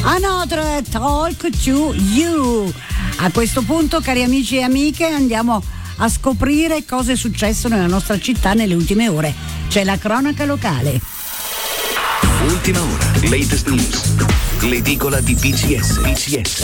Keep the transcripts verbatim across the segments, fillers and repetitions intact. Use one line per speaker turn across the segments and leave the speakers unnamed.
Another Talk to You. A questo punto, cari amici e amiche, andiamo a scoprire cosa è successo nella nostra città nelle ultime ore. C'è la cronaca locale.
Ultima ora, latest news. L'edicola di P C S. P C S.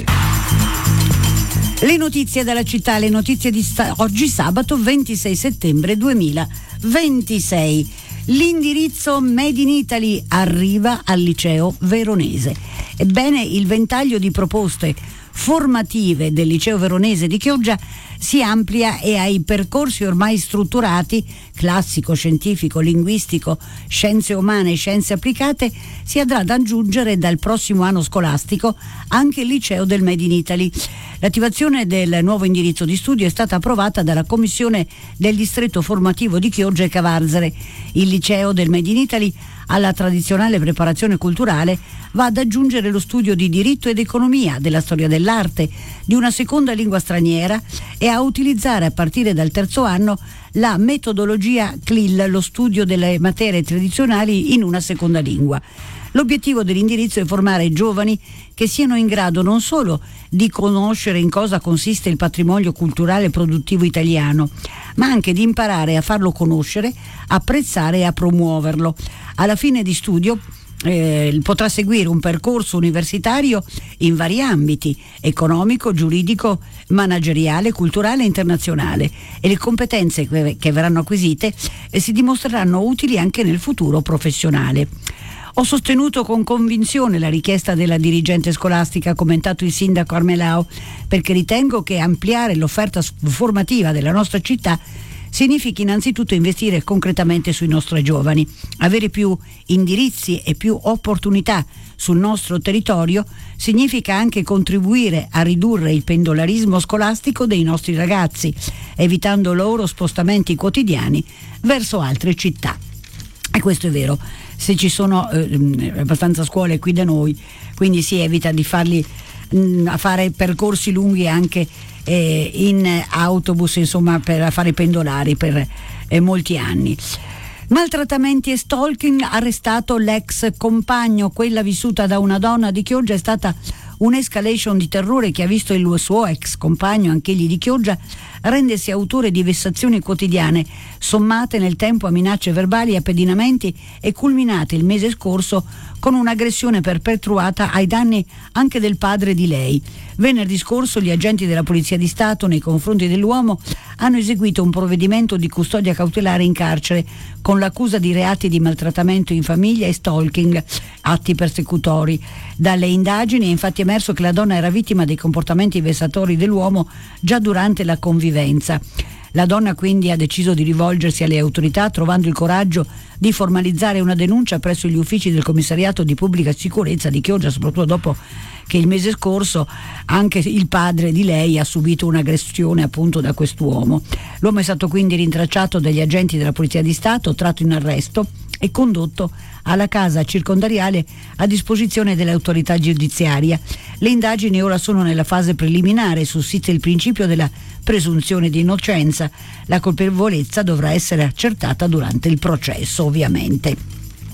Le notizie della città, le notizie di sta- oggi sabato ventisei settembre duemilaventisei. L'indirizzo Made in Italy arriva al liceo veronese. Ebbene, il ventaglio di proposte formative del liceo veronese di Chioggia si amplia e ai percorsi ormai strutturati, classico, scientifico, linguistico, scienze umane e scienze applicate, si andrà ad aggiungere dal prossimo anno scolastico anche il liceo del Made in Italy. L'attivazione del nuovo indirizzo di studio è stata approvata dalla Commissione del Distretto Formativo di Chioggia e Cavarzere. Il liceo del Made in Italy, alla tradizionale preparazione culturale, va ad aggiungere lo studio di diritto ed economia, della storia dell'arte, di una seconda lingua straniera e a utilizzare a partire dal terzo anno la metodologia C L I L, lo studio delle materie tradizionali in una seconda lingua. L'obiettivo dell'indirizzo è formare giovani che siano in grado non solo di conoscere in cosa consiste il patrimonio culturale e produttivo italiano, ma anche di imparare a farlo conoscere, apprezzare e a promuoverlo. Alla fine di studio eh, potrà seguire un percorso universitario in vari ambiti: economico, giuridico, manageriale, culturale e internazionale, e le competenze che, che verranno acquisite eh, si dimostreranno utili anche nel futuro professionale. Ho sostenuto con convinzione la richiesta della dirigente scolastica, ha commentato il sindaco Armelao, perché ritengo che ampliare l'offerta formativa della nostra città significa innanzitutto investire concretamente sui nostri giovani. Avere più indirizzi e più opportunità sul nostro territorio significa anche contribuire a ridurre il pendolarismo scolastico dei nostri ragazzi, evitando loro spostamenti quotidiani verso altre città. E questo è vero, se ci sono eh, abbastanza scuole qui da noi, quindi si evita di farli mh, a fare percorsi lunghi anche eh, in autobus, insomma, per fare pendolari per eh, molti anni. Maltrattamenti e stalking, arrestato l'ex compagno. Quella vissuta da una donna di Chioggia è stata un'escalation di terrore che ha visto il suo ex compagno, anch'egli di Chioggia, rendersi autore di vessazioni quotidiane, sommate nel tempo a minacce verbali e a pedinamenti, e culminate il mese scorso con un'aggressione perpetuata ai danni anche del padre di lei. Venerdì scorso gli agenti della Polizia di Stato nei confronti dell'uomo hanno eseguito un provvedimento di custodia cautelare in carcere con l'accusa di reati di maltrattamento in famiglia e stalking, atti persecutori. Dalle indagini è infatti emerso che la donna era vittima dei comportamenti vessatori dell'uomo già durante la convivenza. La donna quindi ha deciso di rivolgersi alle autorità, trovando il coraggio di formalizzare una denuncia presso gli uffici del commissariato di pubblica sicurezza di Chioggia, soprattutto dopo che il mese scorso anche il padre di lei ha subito un'aggressione appunto da quest'uomo. L'uomo è stato quindi rintracciato dagli agenti della Polizia di Stato, tratto in arresto e condotto alla casa circondariale a disposizione dell'autorità giudiziaria. Le indagini ora sono nella fase preliminare, sussiste il principio della presunzione di innocenza. La colpevolezza dovrà essere accertata durante il processo, ovviamente.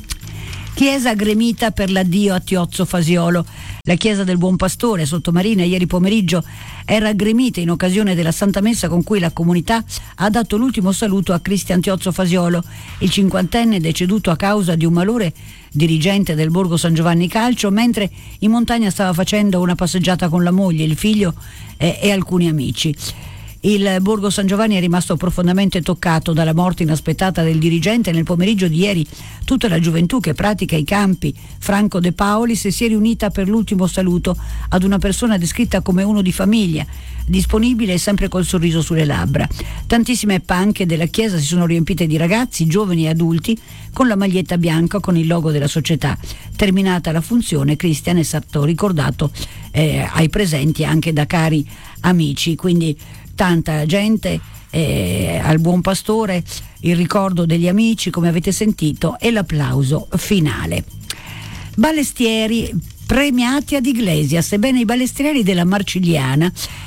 Chiesa gremita per l'addio a Tiozzo Fasiolo. La chiesa del Buon Pastore a Sottomarina ieri pomeriggio era gremita in occasione della Santa Messa con cui la comunità ha dato l'ultimo saluto a Cristian Tiozzo Fasiolo, il cinquantenne deceduto a causa di un malore, dirigente del Borgo San Giovanni Calcio, mentre in montagna stava facendo una passeggiata con la moglie, il figlio eh, e alcuni amici. Il Borgo San Giovanni è rimasto profondamente toccato dalla morte inaspettata del dirigente. Nel pomeriggio di ieri tutta la gioventù che pratica i campi Franco De Paolis si è riunita per l'ultimo saluto ad una persona descritta come uno di famiglia, disponibile e sempre col sorriso sulle labbra. Tantissime panche della chiesa si sono riempite di ragazzi, giovani e adulti con la maglietta bianca con il logo della società. Terminata la funzione, Cristian è stato ricordato eh, ai presenti anche da cari amici, quindi tanta gente eh, al Buon Pastore, il ricordo degli amici come avete sentito e l'applauso finale. Balestieri premiati ad Iglesias. Sebbene i balestrieri della Marcigliana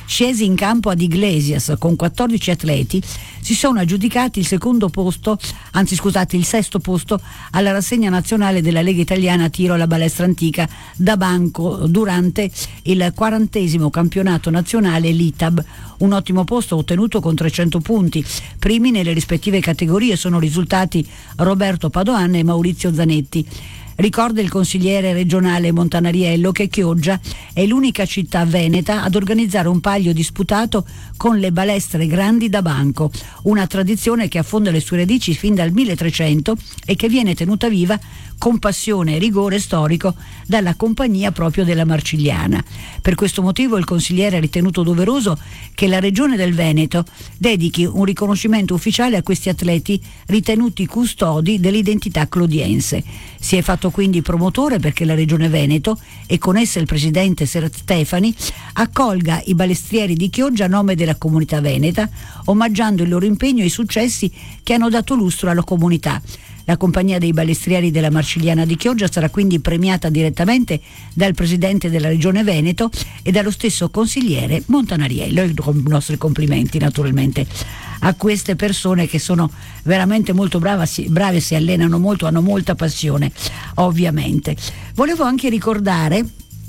scesi in campo ad Iglesias con quattordici atleti, si sono aggiudicati il secondo posto, anzi scusate, il sesto posto alla rassegna nazionale della Lega Italiana Tiro alla Balestra Antica da banco durante il quarantesimo campionato nazionale L I T A B. Un ottimo posto ottenuto con trecento punti. Primi nelle rispettive categorie sono risultati Roberto Padoan e Maurizio Zanetti. Ricorda il consigliere regionale Montanariello che Chioggia è l'unica città veneta ad organizzare un Palio disputato con le balestre grandi da banco, una tradizione che affonda le sue radici fin dal milletrecento e che viene tenuta viva con passione e rigore storico dalla compagnia proprio della Marcigliana. Per questo motivo il consigliere ha ritenuto doveroso che la Regione del Veneto dedichi un riconoscimento ufficiale a questi atleti ritenuti custodi dell'identità clodiense. Si è fatto quindi promotore perché la Regione Veneto, e con essa il presidente Stefani, accolga i balestrieri di Chioggia a nome della comunità veneta, omaggiando il loro impegno e i successi che hanno dato lustro alla comunità. La compagnia dei balestrieri della Marcigliana di Chioggia sarà quindi premiata direttamente dal presidente della Regione Veneto e dallo stesso consigliere Montanariello. I nostri complimenti naturalmente a queste persone che sono veramente molto brave, si, brave, si allenano molto, hanno molta passione ovviamente. Volevo anche ricordare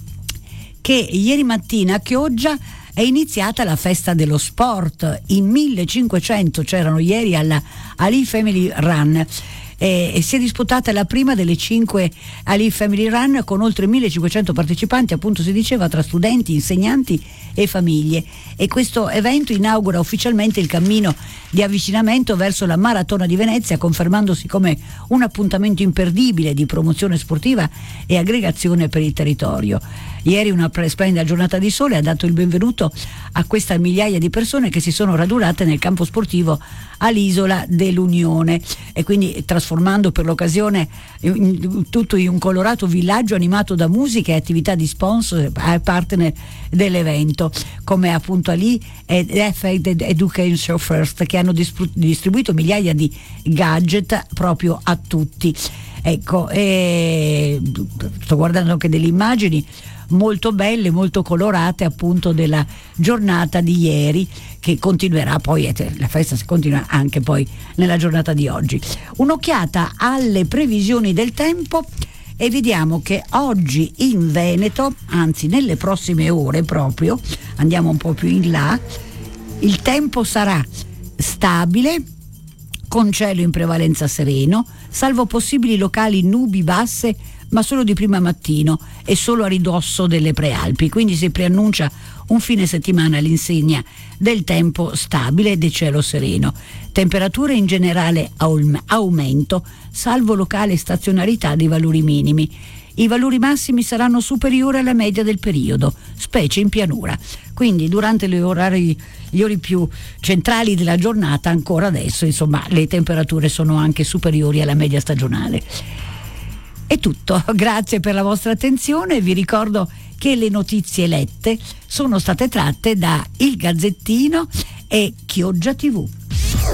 che ieri mattina a Chioggia è iniziata la festa dello sport. In millecinquecento c'erano ieri alla Ali Family Run e, e si è disputata la prima delle cinque Ali Family Run con oltre millecinquecento partecipanti, appunto si diceva, tra studenti, insegnanti e famiglie, e questo evento inaugura ufficialmente il cammino di avvicinamento verso la Maratona di Venezia, confermandosi come un appuntamento imperdibile di promozione sportiva e aggregazione per il territorio. Ieri una splendida giornata di sole ha dato il benvenuto a questa migliaia di persone che si sono radunate nel campo sportivo all'Isola dell'Unione, e quindi trasformando per l'occasione tutto in un colorato villaggio animato da musica e attività di sponsor e partner dell'evento, come appunto lì ed Effect Education First, che hanno distribuito migliaia di gadget proprio a tutti. Ecco, e sto guardando anche delle immagini molto belle, molto colorate appunto della giornata di ieri, che continuerà poi, la festa si continua anche poi nella giornata di oggi. Un'occhiata alle previsioni del tempo e vediamo che oggi in Veneto, anzi nelle prossime ore proprio, andiamo un po' più in là, il tempo sarà stabile con cielo in prevalenza sereno, salvo possibili locali nubi basse ma solo di prima mattino e solo a ridosso delle prealpi, quindi si preannuncia un fine settimana all'insegna del tempo stabile e del cielo sereno. Temperature in generale aumento, salvo locale stazionarità dei valori minimi. I valori massimi saranno superiori alla media del periodo, specie in pianura. Quindi durante gli orari, gli ori più centrali della giornata, ancora adesso, insomma, le temperature sono anche superiori alla media stagionale. È tutto, grazie per la vostra attenzione. Vi ricordo che le notizie lette sono state tratte da Il Gazzettino e Chioggia tivù.